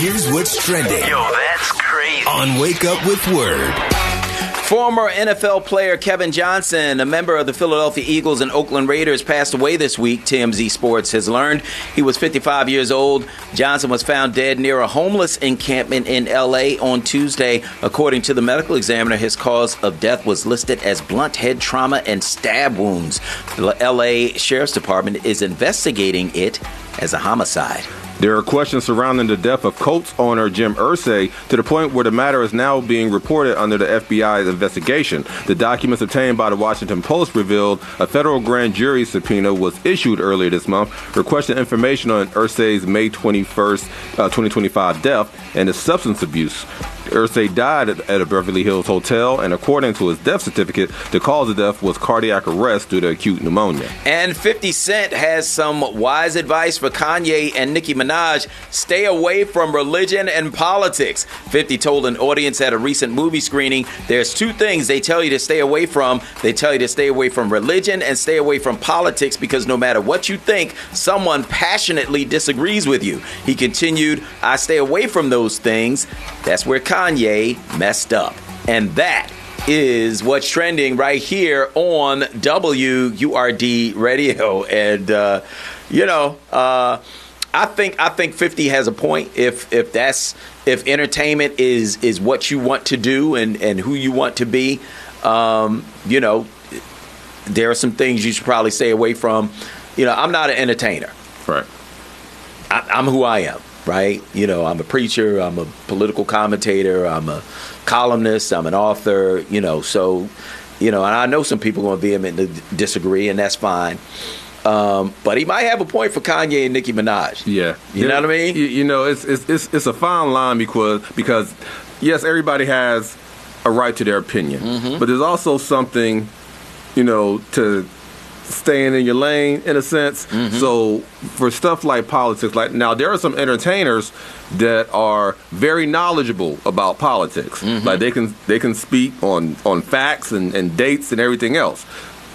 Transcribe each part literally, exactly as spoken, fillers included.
Here's what's trending. Yo, that's crazy. On Wake Up with Word. Former N F L player Kevin Johnson, a member of the Philadelphia Eagles and Oakland Raiders, passed away this week, T M Z Sports has learned. He was fifty-five years old. Johnson was found dead near a homeless encampment in L A on Tuesday. According to the medical examiner, his cause of death was listed as blunt head trauma and stab wounds. The L A Sheriff's Department is investigating it as a homicide. There are questions surrounding the death of Colts owner Jim Irsay to the point where the matter is now being reported under the F B I's investigation. The documents obtained by the Washington Post revealed a federal grand jury subpoena was issued earlier this month, requesting information on Irsay's May twenty-first, uh, twenty twenty-five death and his substance abuse. Irsay died at a Beverly Hills hotel, and according to his death certificate, the cause of death was cardiac arrest due to acute pneumonia. And fifty Cent has some wise advice for Kanye and Nicki Minaj. Stay away from religion and politics. fifty told an audience at a recent movie screening, there's two things they tell you to stay away from. They tell you to stay away from religion and stay away from politics, because no matter what you think, someone passionately disagrees with you. He continued, I stay away from those things. That's where Kanye messed up. And that is what's trending right here on W U R D Radio. And, uh, you know, uh, I think I think fifty has a point. If if that's if entertainment is is what you want to do and, and who you want to be, um, you know, there are some things you should probably stay away from. You know, I'm not an entertainer. Right. I, I'm who I am. Right. You know, I'm a preacher. I'm a political commentator. I'm a columnist. I'm an author. You know, so, you know, and I know some people are going to vehemently disagree, and that's fine. Um, but he might have a point for Kanye and Nicki Minaj. Yeah. You know what I mean? You, you know, it's, it's it's it's a fine line because, because yes, everybody has a right to their opinion. Mm-hmm. But there's also something, you know, to staying in your lane, in a sense. Mm-hmm. So for stuff like politics, like now there are some entertainers that are very knowledgeable about politics. Mm-hmm. Like they can they can speak on, on facts and, and dates and everything else.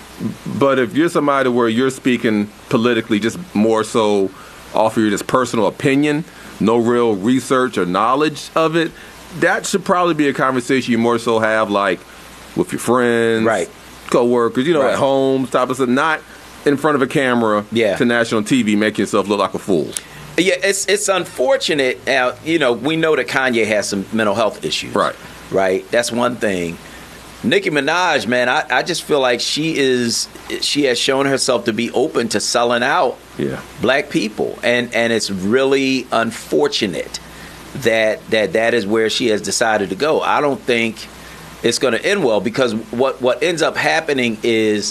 But if you're somebody where you're speaking politically just more so off of your just personal opinion, no real research or knowledge of it, that should probably be a conversation you more so have like with your friends, right, co-workers, you know, right, at home, type of stuff, not in front of a camera yeah. to national T V making yourself look like a fool. Yeah, it's it's unfortunate. Now, you know, we know that Kanye has some mental health issues. Right. Right? That's one thing. Nicki Minaj, man, I, I just feel like she is she has shown herself to be open to selling out yeah. black people. And and it's really unfortunate that that that is where she has decided to go. I don't think it's going to end well, because what, what ends up happening is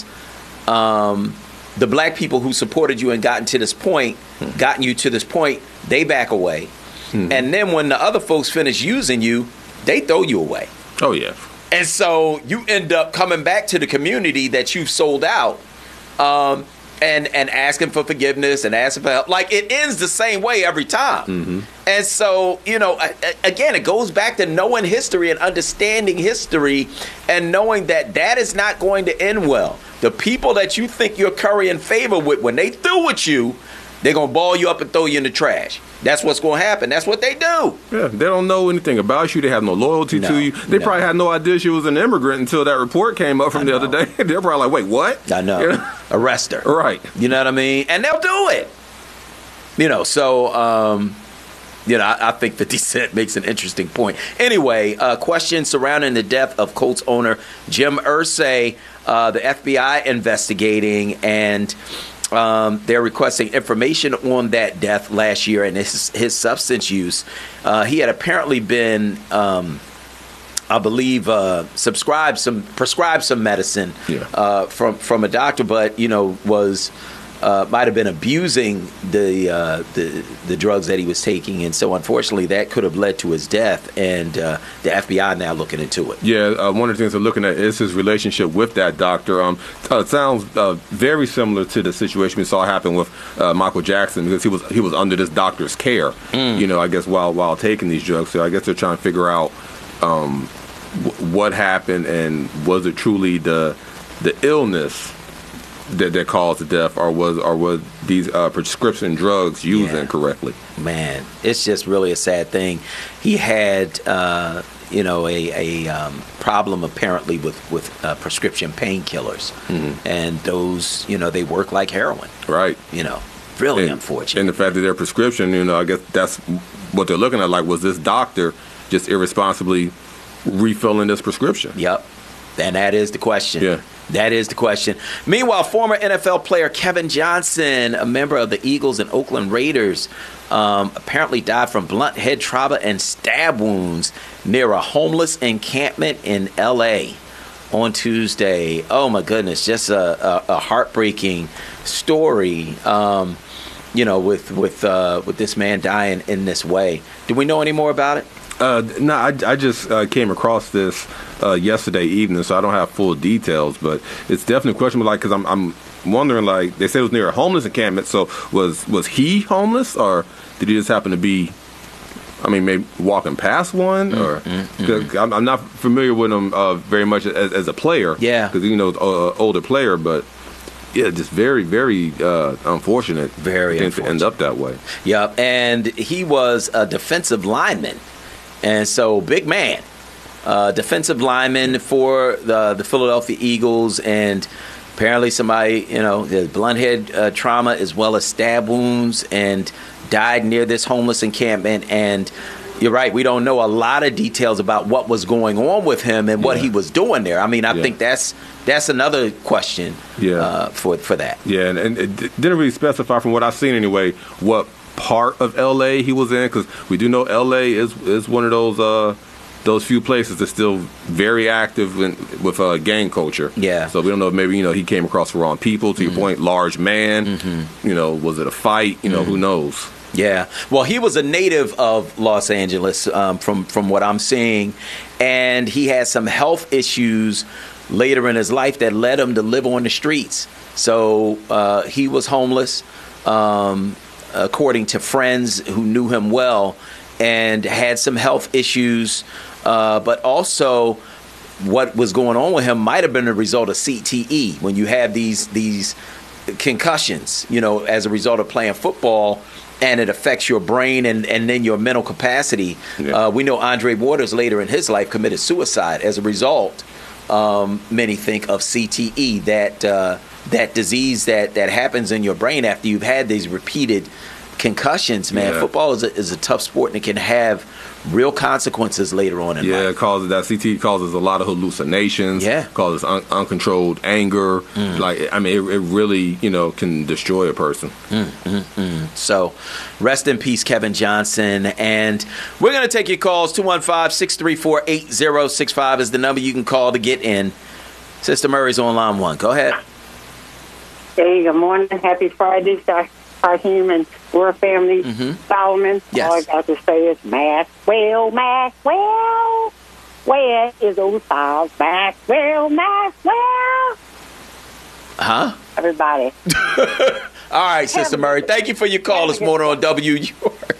um, the black people who supported you and gotten to this point, hmm. gotten you to this point, they back away. Hmm. And then when the other folks finish using you, they throw you away. Oh, yeah. And so you end up coming back to the community that you've sold out um, and, and asking for forgiveness and asking for help. Like, it ends the same way every time. Mm-hmm. And so, you know, again, it goes back to knowing history and understanding history and knowing that that is not going to end well. The people that you think you're currying favor with, when they through with you, they're going to ball you up and throw you in the trash. That's what's going to happen. That's what they do. Yeah, they don't know anything about you. They have no loyalty no, to you. They no. probably had no idea she was an immigrant until that report came up from I the know. other day. They're probably like, wait, what? I know. You know? Arrest her. Right. You know what I mean? And they'll do it. You know, so, um, you know, I, I think fifty Cent makes an interesting point. Anyway, uh, questions surrounding the death of Colts owner Jim Irsay, uh, the F B I investigating, and Um, they're requesting information on that death last year and his, his substance use. Uh, he had apparently been, um, I believe, uh, subscribed some, prescribed some medicine yeah. uh, from from a doctor, but you know was uh, might have been abusing the uh, the the drugs that he was taking, and so unfortunately that could have led to his death. And uh, the F B I now looking into it. Yeah, uh, one of the things they're looking at is his relationship with that doctor. Um, uh, it sounds uh, very similar to the situation we saw happen with uh, Michael Jackson, because he was he was under this doctor's care. Mm. You know, I guess while while taking these drugs. So I guess they're trying to figure out um, w- what happened and was it truly the the illness that, that caused the death, or was or was these uh, prescription drugs used Yeah. incorrectly? Man, it's just really a sad thing. He had, uh, you know, a, a um, problem apparently with with uh, prescription painkillers, Mm-hmm. and those, you know, they work like heroin. Right. You know, really and, unfortunate. And the fact that their prescription, you know, I guess that's what they're looking at. Like, was this doctor just irresponsibly refilling this prescription? Yep. And that is the question. Yeah. That is the question. Meanwhile, former N F L player Kevin Johnson, a member of the Eagles and Oakland Raiders, um, apparently died from blunt head trauma and stab wounds near a homeless encampment in L A on Tuesday. Oh, my goodness. Just a, a, a heartbreaking story, um, you know, with, with, uh, with this man dying in this way. Do we know any more about it? Uh, no, I, I just uh, came across this uh, yesterday evening, so I don't have full details, but it's definitely questionable. Like, because I'm, I'm wondering, like, they said it was near a homeless encampment, so was was he homeless, or did he just happen to be, I mean, maybe walking past one, or mm-hmm. 'cause I'm, I'm not familiar with him uh, very much as, as a player, Yeah. because you know, uh, older player, but yeah, just very, very uh, unfortunate. Very things to end up that way. Yep, and he was a defensive lineman. And so, big man, uh, defensive lineman for the the Philadelphia Eagles, and apparently somebody, you know, has blunt head uh, trauma as well as stab wounds, and died near this homeless encampment. And you're right, we don't know a lot of details about what was going on with him and what Yeah. he was doing there. I mean, I Yeah. think that's that's another question Yeah. uh, for for that. Yeah, and, and it d- didn't really specify, from what I've seen anyway, what part of L A he was in, because we do know L A is is one of those uh, those few places that's still very active in, with uh, gang culture. Yeah. So we don't know if maybe, you know, he came across the wrong people. To your point, large man. Mm-hmm. You know, was it a fight? You know, who knows? Yeah. Well, he was a native of Los Angeles, um, from from what I'm seeing, and he had some health issues later in his life that led him to live on the streets. So uh, he was homeless, um, according to friends who knew him well, and had some health issues, uh, but also what was going on with him might have been a result of C T E. When you have these these concussions, you know, as a result of playing football, and it affects your brain and, and then your mental capacity. Yeah. Uh, we know Andre Waters later in his life committed suicide as a result. Um, many think of C T E, that uh, that disease that, that happens in your brain after you've had these repeated concussions. Man, Yeah. football is a, is a tough sport, and it can have real consequences later on in Yeah, life. it causes that C T E causes a lot of hallucinations. Yeah. Causes un- uncontrolled anger. Like, I mean, it, it really, you know, can destroy a person. So, rest in peace, Kevin Johnson. And we're going to take your calls. two one five, six three four, eight zero six five is the number you can call to get in. Sister Murray's on line one. Go ahead. Hey, good morning. Happy Friday, Raheem and War Family. Solomon. Yes. All I got to say is Maxwell, Maxwell. Where is those files? Maxwell, Maxwell. Huh? Everybody. All right, Sister Murray. Thank you for your call this morning on W U R D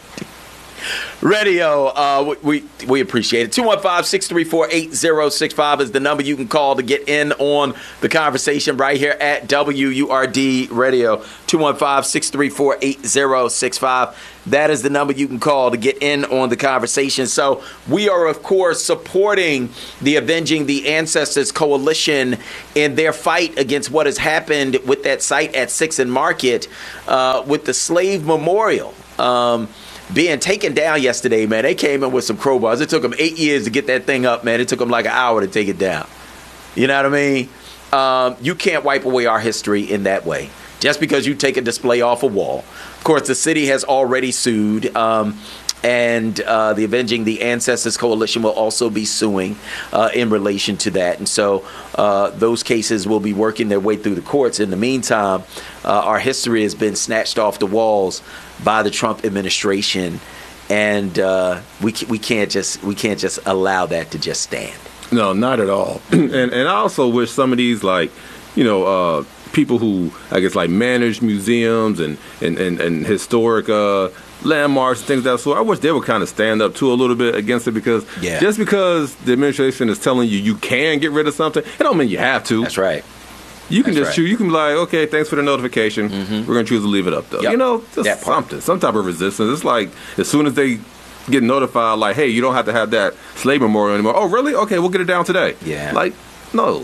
Radio. Uh, we we appreciate it. two one five, six three four, eight zero six five is the number you can call to get in on the conversation right here at W U R D Radio. two one five, six three four, eight zero six five. That is the number you can call to get in on the conversation. So we are, of course, supporting the Avenging the Ancestors Coalition in their fight against what has happened with that site at Sixth and Market, uh, with the slave memorial um, being taken down yesterday, man. They came in with some crowbars. It took them eight years to get that thing up, man. It took them like an hour to take it down. You know what I mean? Um, you can't wipe away our history in that way, just because you take a display off a wall. Of course, the city has already sued, um, and uh, the Avenging the Ancestors Coalition will also be suing uh, in relation to that. And so uh, those cases will be working their way through the courts. In the meantime, uh, our history has been snatched off the walls by the Trump administration, and uh, we we can't just we can't just allow that to just stand. No, not at all. and and I also wish some of these, like, you know, uh, people who, I guess, like, manage museums and, and, and, and historic uh, landmarks and things of that sort, I wish they would kind of stand up to a little bit against it, because Yeah. just because the administration is telling you you can get rid of something, it don't mean you have to. That's right. You can That's just right. choose. You can be like, okay, thanks for the notification. Mhm. We're gonna choose to leave it up though. Yep. You know, just That part. something, some type of resistance. It's like as soon as they get notified, like, hey, you don't have to have that slave memorial anymore. Oh, really? Okay, we'll get it down today. Yeah. Like, no.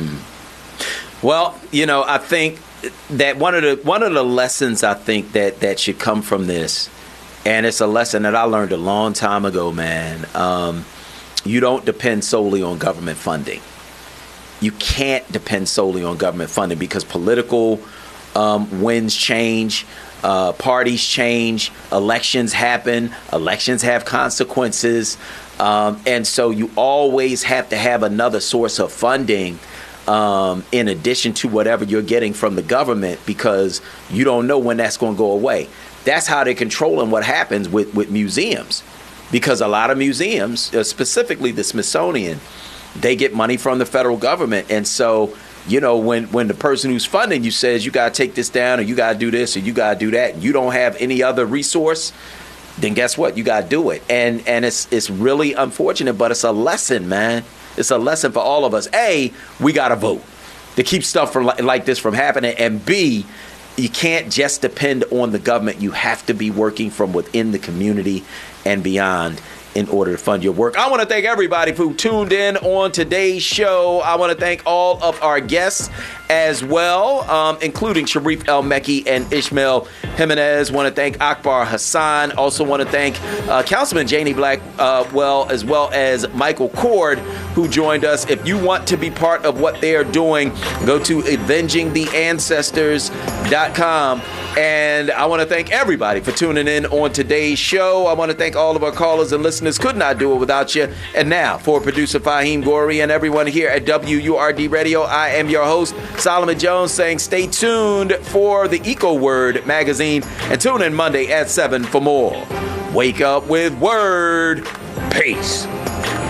Well, you know, I think that one of the one of the lessons I think that that should come from this, and it's a lesson that I learned a long time ago, man. Um, you don't depend solely on government funding. You can't depend solely on government funding because political um, winds change, uh, parties change, elections happen, elections have consequences, um, and so you always have to have another source of funding um, in addition to whatever you're getting from the government because you don't know when that's going to go away. That's how they're controlling what happens with, with museums because a lot of museums, uh, specifically the Smithsonian, they get money from the federal government. And so, you know, when, when the person who's funding you says you got to take this down or you got to do this or you got to do that and you don't have any other resource, then guess what? You got to do it. And and it's it's really unfortunate, but it's a lesson, man. It's a lesson for all of us. A, we got to vote to keep stuff from, like this from happening. And B, you can't just depend on the government. You have to be working from within the community and beyond in order to fund your work. I want to thank everybody who tuned in on today's show. I want to thank all of our guests as well, um, including Sharif El-Mekki and Ishmael Jimenez. Want to thank Akbar Hassan. Also want to thank uh, Councilman Janie Black, uh, well, as well as Michael Cord, who joined us. If you want to be part of what they are doing, go to avenging the ancestors dot com. And I want to thank everybody for tuning in on today's show. I want to thank all of our callers and listeners. Could not do it without you. And now, for producer Fahim Gori and everyone here at W U R D Radio, I am your host, Solomon Jones, saying stay tuned for the Eco Word magazine and tune in Monday at seven for more. Wake up with Word. Peace.